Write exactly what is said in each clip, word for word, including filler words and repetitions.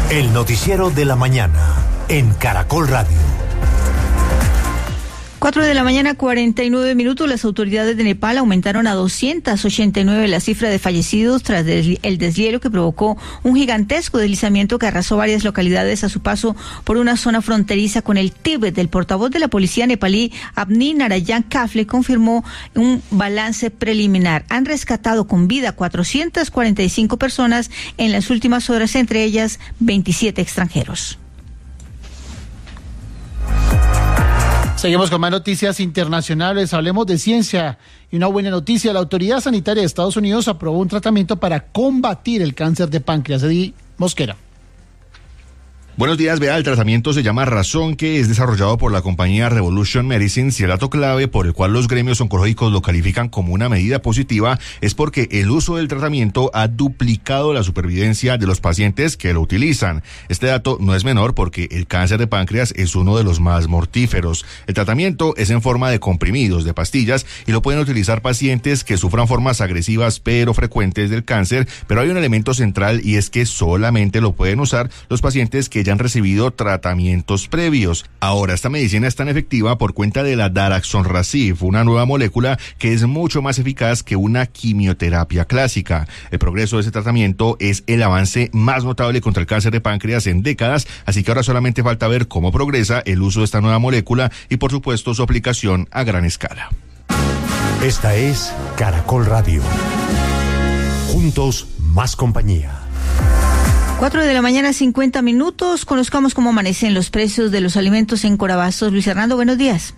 El noticiero de la mañana en Caracol Radio. Cuatro de la mañana, cuarenta y nueve minutos. Las autoridades de Nepal aumentaron a doscientos ochenta y nueve la cifra de fallecidos tras el deshielo que provocó un gigantesco deslizamiento que arrasó varias localidades a su paso por una zona fronteriza con el Tíbet. El portavoz de la policía nepalí, Avni Narayan Kafle, confirmó un balance preliminar. Han rescatado con vida cuatrocientas cuarenta y cinco personas en las últimas horas, entre ellas veintisiete extranjeros. Seguimos con más noticias internacionales. Hablemos de ciencia y una buena noticia. La Autoridad Sanitaria de Estados Unidos aprobó un tratamiento para combatir el cáncer de páncreas. Eddie Mosquera. Buenos días, vea, el tratamiento se llama Razón, que es desarrollado por la compañía Revolution Medicines, y el dato clave por el cual los gremios oncológicos lo califican como una medida positiva es porque el uso del tratamiento ha duplicado la supervivencia de los pacientes que lo utilizan. Este dato no es menor porque el cáncer de páncreas es uno de los más mortíferos. El tratamiento es en forma de comprimidos, de pastillas, y lo pueden utilizar pacientes que sufran formas agresivas pero frecuentes del cáncer, pero hay un elemento central y es que solamente lo pueden usar los pacientes que ya han recibido tratamientos previos. Ahora, esta medicina es tan efectiva por cuenta de la daraxonrasib, una nueva molécula que es mucho más eficaz que una quimioterapia clásica. El progreso de ese tratamiento es el avance más notable contra el cáncer de páncreas en décadas, así que ahora solamente falta ver cómo progresa el uso de esta nueva molécula y, por supuesto, su aplicación a gran escala. Esta es Caracol Radio. Juntos, más compañía. Cuatro de la mañana, cincuenta minutos. Conozcamos cómo amanecen los precios de los alimentos en Corabastos. Luis Hernando, buenos días.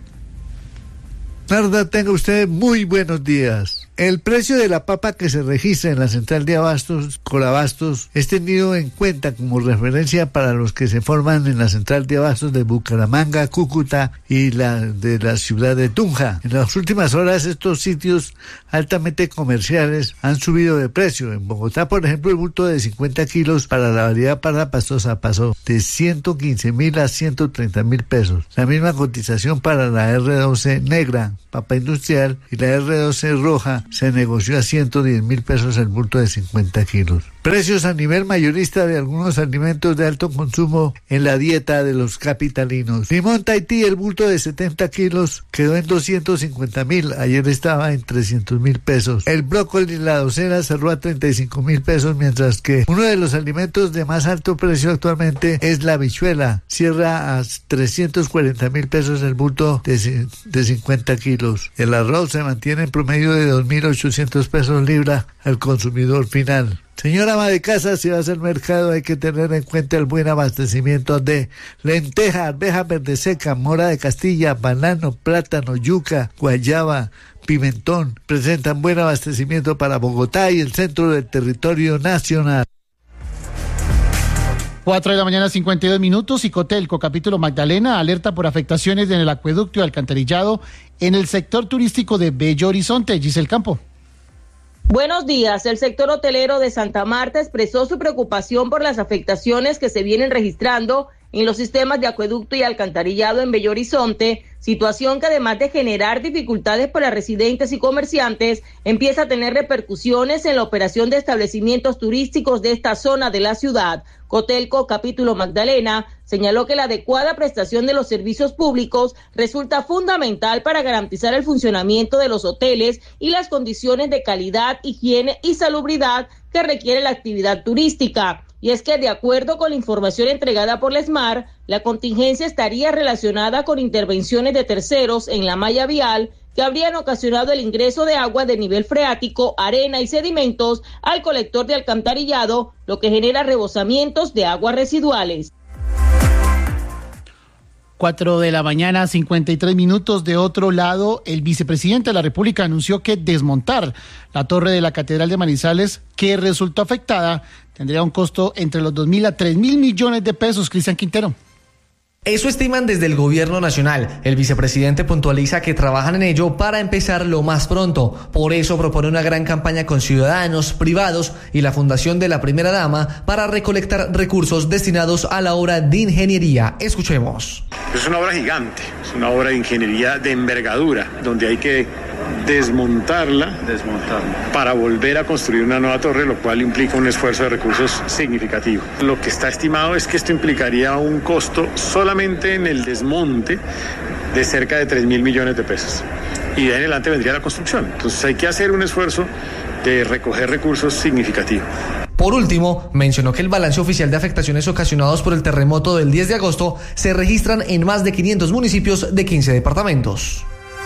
Narda, tenga usted muy buenos días. El precio de la papa que se registra en la central de abastos, Corabastos, es tenido en cuenta como referencia para los que se forman en la central de abastos de Bucaramanga, Cúcuta y la de la ciudad de Tunja. En las últimas horas, estos sitios altamente comerciales han subido de precio. En Bogotá, por ejemplo, el bulto de cincuenta kilos para la variedad parda pastosa pasó de ciento quince mil a ciento treinta mil pesos. La misma cotización para la erre doce negra, papa industrial, y la erre doce roja se negoció a ciento diez mil pesos el bulto de cincuenta kilos. Precios a nivel mayorista de algunos alimentos de alto consumo en la dieta de los capitalinos. Limón Tahití, el bulto de setenta kilos, quedó en doscientos cincuenta mil. Ayer estaba en trescientos mil pesos. El brócoli, la docena, cerró a treinta y cinco mil pesos, mientras que uno de los alimentos de más alto precio actualmente es la habichuela. Cierra a trescientos cuarenta mil pesos el bulto de, de cincuenta kilos. El arroz se mantiene en promedio de dos mil ochocientos pesos libra al consumidor final. Señora ama de casa, si va a hacer mercado hay que tener en cuenta el buen abastecimiento de lenteja, arveja verde seca, mora de Castilla, banano, plátano, yuca, guayaba, pimentón. Presentan buen abastecimiento para Bogotá y el centro del territorio nacional. Cuatro de la mañana, cincuenta y dos minutos. Y Cotelco, capítulo Magdalena, alerta por afectaciones en el acueducto y alcantarillado en el sector turístico de Bello Horizonte. Giselle Campo. Buenos días. El sector hotelero de Santa Marta expresó su preocupación por las afectaciones que se vienen registrando en los sistemas de acueducto y alcantarillado en Bello Horizonte, situación que además de generar dificultades para residentes y comerciantes, empieza a tener repercusiones en la operación de establecimientos turísticos de esta zona de la ciudad. Cotelco, capítulo Magdalena, señaló que la adecuada prestación de los servicios públicos resulta fundamental para garantizar el funcionamiento de los hoteles y las condiciones de calidad, higiene y salubridad que requiere la actividad turística. Y es que, de acuerdo con la información entregada por la ESMAR, la contingencia estaría relacionada con intervenciones de terceros en la malla vial que habrían ocasionado el ingreso de agua de nivel freático, arena y sedimentos al colector de alcantarillado, lo que genera rebosamientos de aguas residuales. Cuatro de la mañana, cincuenta y tres minutos. De otro lado, el vicepresidente de la República anunció que desmontar la torre de la Catedral de Manizales, que resultó afectada, tendría un costo entre los dos mil a tres mil millones de pesos. Cristian Quintero. Eso estiman desde el gobierno nacional. El vicepresidente puntualiza que trabajan en ello para empezar lo más pronto. Por eso propone una gran campaña con ciudadanos, privados y la Fundación de la Primera Dama para recolectar recursos destinados a la obra de ingeniería. Escuchemos. Es una obra gigante, es una obra de ingeniería de envergadura, donde hay que desmontarla, desmontarla para volver a construir una nueva torre, lo cual implica un esfuerzo de recursos significativo. Lo que está estimado es que esto implicaría un costo solamente en el desmonte de cerca de tres mil millones de pesos. Y de ahí en adelante vendría la construcción. Entonces hay que hacer un esfuerzo de recoger recursos significativos. Por último, mencionó que el balance oficial de afectaciones ocasionadas por el terremoto del diez de agosto se registran en más de quinientos municipios de quince departamentos.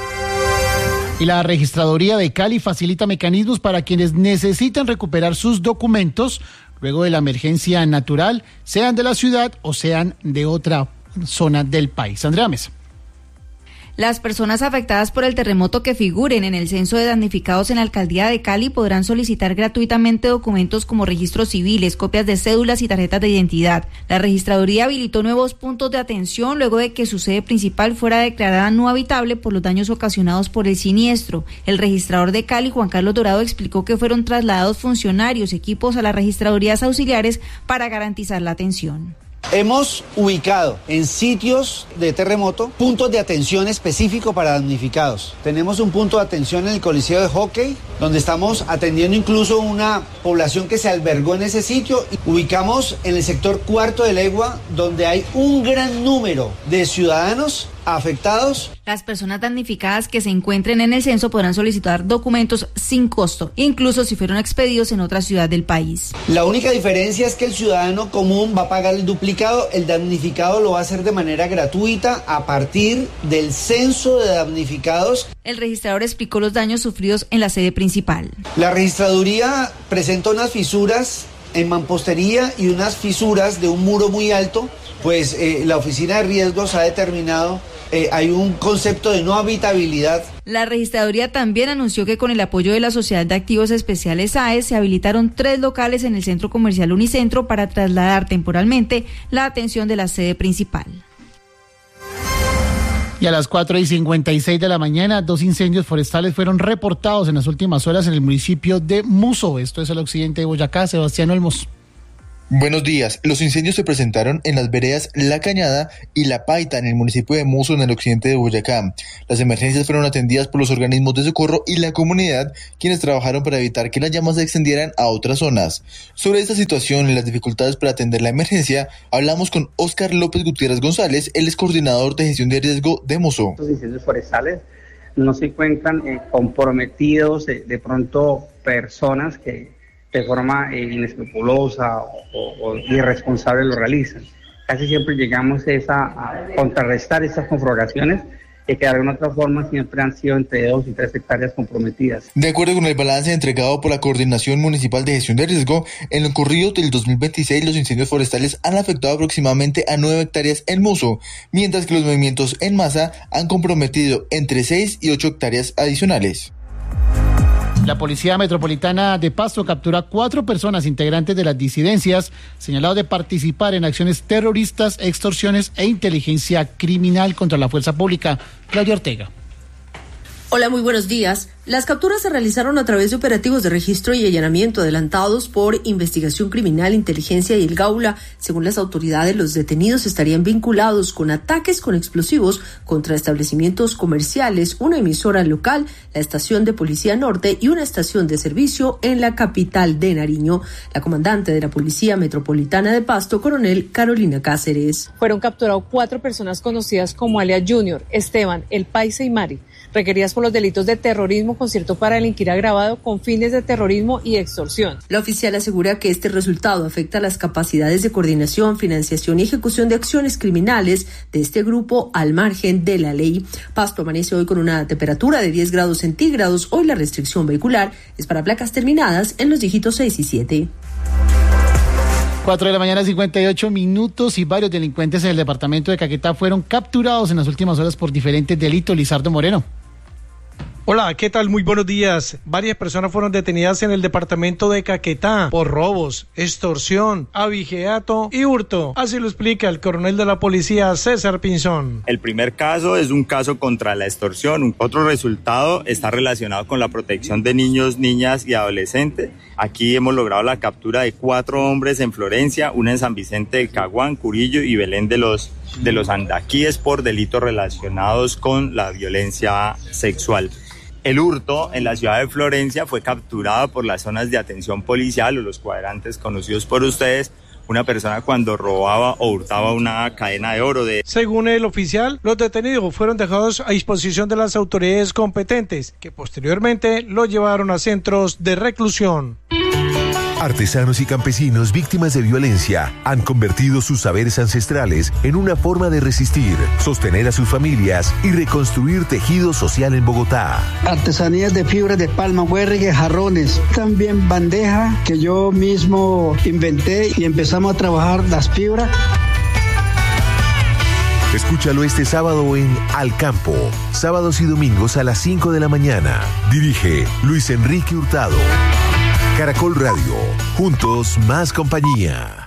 Y la Registraduría de Cali facilita mecanismos para quienes necesitan recuperar sus documentos luego de la emergencia natural, sean de la ciudad o sean de otra zona del país. Andrea Mesa. Las personas afectadas por el terremoto que figuren en el censo de damnificados en la Alcaldía de Cali podrán solicitar gratuitamente documentos como registros civiles, copias de cédulas y tarjetas de identidad. La Registraduría habilitó nuevos puntos de atención luego de que su sede principal fuera declarada no habitable por los daños ocasionados por el siniestro. El registrador de Cali, Juan Carlos Dorado, explicó que fueron trasladados funcionarios y equipos a las registradurías auxiliares para garantizar la atención. Hemos ubicado en sitios de terremoto puntos de atención específico para damnificados. Tenemos un punto de atención en el Coliseo de Hockey, donde estamos atendiendo incluso una población que se albergó en ese sitio. Ubicamos en el sector Cuarto de Legua, donde hay un gran número de ciudadanos afectados. Las personas damnificadas que se encuentren en el censo podrán solicitar documentos sin costo, incluso si fueron expedidos en otra ciudad del país. La única diferencia es que el ciudadano común va a pagar el duplicado, el damnificado lo va a hacer de manera gratuita a partir del censo de damnificados. El registrador explicó los daños sufridos en la sede principal. La registraduría presenta unas fisuras en mampostería y unas fisuras de un muro muy alto, pues eh, la oficina de riesgos ha determinado Eh, hay un concepto de no habitabilidad. La registraduría también anunció que con el apoyo de la Sociedad de Activos Especiales A E se habilitaron tres locales en el Centro Comercial Unicentro para trasladar temporalmente la atención de la sede principal. Y a las cuatro y cincuenta y seis de la mañana, dos incendios forestales fueron reportados en las últimas horas en el municipio de Muso. Esto es el occidente de Boyacá. Sebastián Olmos. Buenos días. Los incendios se presentaron en las veredas La Cañada y La Paita en el municipio de Muso, en el occidente de Boyacá. Las emergencias fueron atendidas por los organismos de socorro y la comunidad, quienes trabajaron para evitar que las llamas se extendieran a otras zonas. Sobre esta situación y las dificultades para atender la emergencia, hablamos con Óscar López Gutiérrez González, el ex coordinador de gestión de riesgo de Muso. Los incendios forestales no se encuentran eh, comprometidos eh, de pronto personas que de forma eh, inescrupulosa o, o irresponsable lo realizan. Casi siempre llegamos esa, a contrarrestar estas conflagraciones eh, que de alguna otra forma siempre han sido entre dos y tres hectáreas comprometidas. De acuerdo con el balance entregado por la Coordinación Municipal de Gestión de Riesgo, en lo corrido del dos mil veintiséis los incendios forestales han afectado aproximadamente a nueve hectáreas en Muso, mientras que los movimientos en masa han comprometido entre seis y ocho hectáreas adicionales. La Policía Metropolitana de Pasto capturó a cuatro personas integrantes de las disidencias señalados de participar en acciones terroristas, extorsiones e inteligencia criminal contra la fuerza pública. Claudia Ortega. Hola, muy buenos días. Las capturas se realizaron a través de operativos de registro y allanamiento adelantados por Investigación Criminal, Inteligencia y el Gaula. Según las autoridades, los detenidos estarían vinculados con ataques con explosivos contra establecimientos comerciales, una emisora local, la estación de Policía Norte y una estación de servicio en la capital de Nariño. La comandante de la Policía Metropolitana de Pasto, coronel Carolina Cáceres. Fueron capturados cuatro personas conocidas como alias Junior, Esteban, El Paisa y Mari, requeridas por los delitos de terrorismo, concierto para delinquir agravado con fines de terrorismo y extorsión. La oficial asegura que este resultado afecta las capacidades de coordinación, financiación y ejecución de acciones criminales de este grupo al margen de la ley. Pasto amanece hoy con una temperatura de diez grados centígrados. Hoy la restricción vehicular es para placas terminadas en los dígitos seis y siete. cuatro de la mañana, cincuenta y ocho minutos, y varios delincuentes en el departamento de Caquetá fueron capturados en las últimas horas por diferentes delitos. Lizardo Moreno. Hola, ¿qué tal? Muy buenos días. Varias personas fueron detenidas en el departamento de Caquetá por robos, extorsión, abigeato y hurto. Así lo explica el coronel de la policía, César Pinzón. El primer caso es un caso contra la extorsión. Otro resultado está relacionado con la protección de niños, niñas y adolescentes. Aquí hemos logrado la captura de cuatro hombres en Florencia, uno en San Vicente de Caguán, Curillo y Belén de los, de los Andaquíes por delitos relacionados con la violencia sexual. El hurto en la ciudad de Florencia fue capturado por las zonas de atención policial o los cuadrantes conocidos por ustedes. Una persona cuando robaba o hurtaba una cadena de oro de... Según el oficial, los detenidos fueron dejados a disposición de las autoridades competentes, que posteriormente los llevaron a centros de reclusión. Artesanos y campesinos víctimas de violencia han convertido sus saberes ancestrales en una forma de resistir, sostener a sus familias y reconstruir tejido social en Bogotá. Artesanías de fibra de palma, huergue, jarrones, también bandeja que yo mismo inventé y empezamos a trabajar las fibras. Escúchalo este sábado en Al Campo, sábados y domingos a las cinco de la mañana. Dirige Luis Enrique Hurtado. Caracol Radio, juntos más compañía.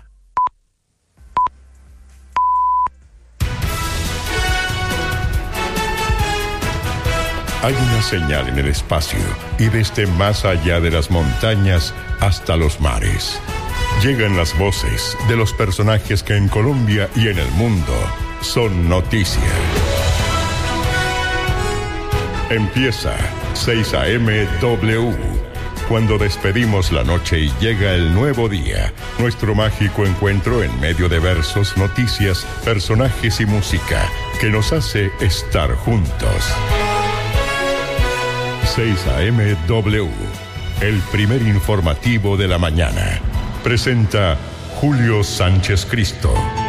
Hay una señal en el espacio y desde más allá de las montañas hasta los mares. Llegan las voces de los personajes que en Colombia y en el mundo son noticia. Empieza seis A M W. Cuando despedimos la noche y llega el nuevo día, nuestro mágico encuentro en medio de versos, noticias, personajes y música que nos hace estar juntos. seis A M W, el primer informativo de la mañana. Presenta Julio Sánchez Cristo.